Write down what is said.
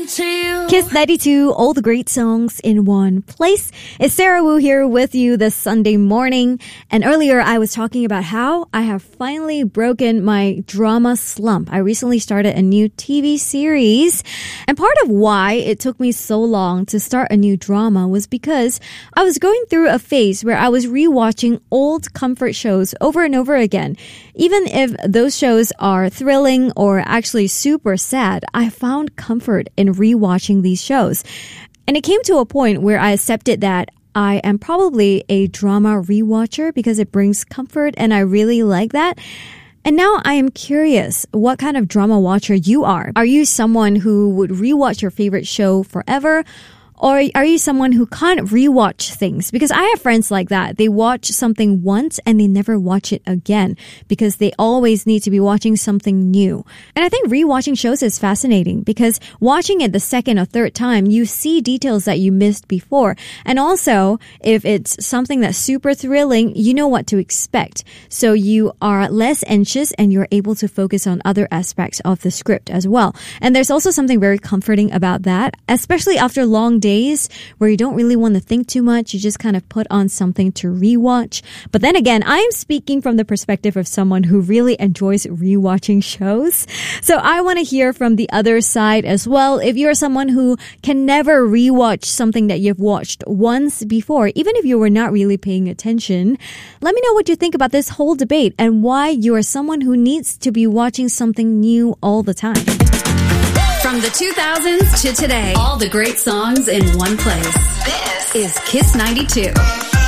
to you. Kiss 92, all the great songs in one place. It's Sarah Wu here with you this Sunday morning. And earlier I was talking about how I have finally broken my drama slump. I recently started a new TV series. And part of why it took me so long to start a new drama was because I was going through a phase where I was rewatching old comfort shows over and over again. Even if those shows are thrilling or actually super sad, I found comfort in rewatching these shows. And it came to a point where I accepted that I am probably a drama rewatcher because it brings comfort and I really like that. And now I am curious what kind of drama watcher you are. Are you someone who would rewatch your favorite show forever? Or are you someone who can't rewatch things? Because I have friends like that. They watch something once and they never watch it again because they always need to be watching something new. And I think rewatching shows is fascinating because watching it the second or third time, you see details that you missed before. And also, if it's something that's super thrilling, you know what to expect. So you are less anxious and you're able to focus on other aspects of the script as well. And there's also something very comforting about that, especially after long days where you don't really want to think too much. You just kind of put on something to rewatch. But then again, I am speaking from the perspective of someone who really enjoys rewatching shows. So I want to hear from the other side as well. If you're someone who can never rewatch something that you've watched once before, even if you were not really paying attention, let me know what you think about this whole debate and why you are someone who needs to be watching something new all the time. From the 2000s to today, all the great songs in one place. This is Kiss 92.